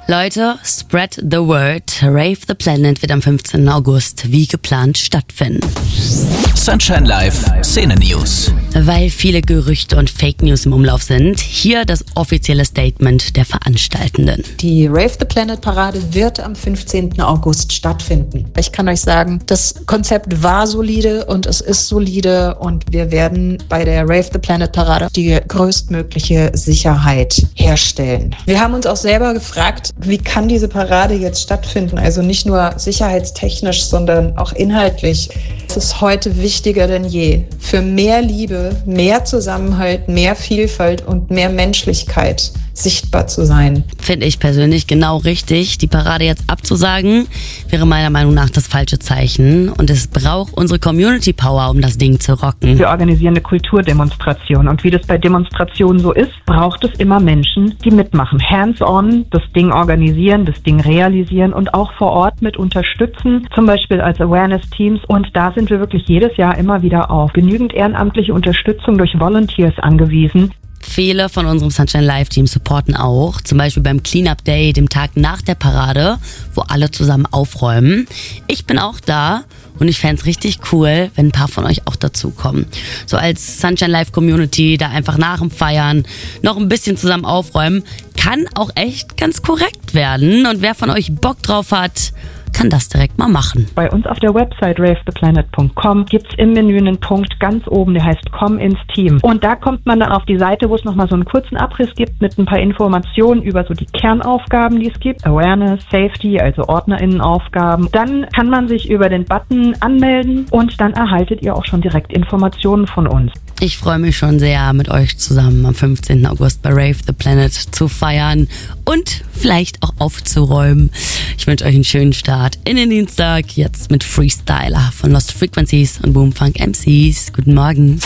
Leute, spread the word. Rave the Planet wird am 15. August wie geplant stattfinden. Sunshine Live Szene-News. Weil viele Gerüchte und Fake News im Umlauf sind, hier das offizielle Statement der Veranstaltenden. Die Rave the Planet Parade wird am 15. August stattfinden. Ich kann euch sagen, das Konzept war solide und es ist solide und wir werden bei der Rave the Planet Parade die größtmögliche Sicherheit herstellen. Wir haben uns auch selber gefragt, wie kann diese Parade jetzt stattfinden? Also nicht nur sicherheitstechnisch, sondern auch inhaltlich. Es ist heute wichtiger denn je. Für mehr Liebe, mehr Zusammenhalt, mehr Vielfalt und mehr Menschlichkeit sichtbar zu sein. Finde ich persönlich genau richtig. Die Parade jetzt abzusagen, wäre meiner Meinung nach das falsche Zeichen. Und es braucht unsere Community Power, um das Ding zu rocken. Wir organisieren eine Kulturdemonstration. Und wie das bei Demonstrationen so ist, braucht es immer Menschen, die mitmachen. Hands-on, das Ding organisieren, das Ding realisieren und auch vor Ort mit unterstützen. Zum Beispiel als Awareness-Teams. Und da sind wir wirklich jedes Jahr immer wieder auf genügend ehrenamtliche Unterstützung durch Volunteers angewiesen. Viele von unserem Sunshine Live Team supporten auch, zum Beispiel beim Cleanup Day, dem Tag nach der Parade, wo alle zusammen aufräumen. Ich bin auch da und ich fände es richtig cool, wenn ein paar von euch auch dazukommen. So als Sunshine Live Community, da einfach nach dem Feiern noch ein bisschen zusammen aufräumen, kann auch echt ganz korrekt werden. Und wer von euch Bock drauf hat, kann das direkt mal machen. Bei uns auf der Website ravetheplanet.com gibt's im Menü einen Punkt ganz oben, der heißt Komm ins Team. Und da kommt man dann auf die Seite, wo es nochmal so einen kurzen Abriss gibt mit ein paar Informationen über so die Kernaufgaben, die es gibt. Awareness, Safety, also OrdnerInnenaufgaben. Dann kann man sich über den Button anmelden und dann erhaltet ihr auch schon direkt Informationen von uns. Ich freue mich schon sehr, mit euch zusammen am 15. August bei Rave the Planet zu feiern und vielleicht auch aufzuräumen. Ich wünsche euch einen schönen Start in den Dienstag, jetzt mit Freestyler von Lost Frequencies und Boomfunk MCs. Guten Morgen.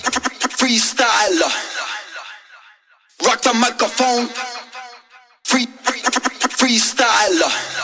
Freestyler. Rock the microphone. Freestyler.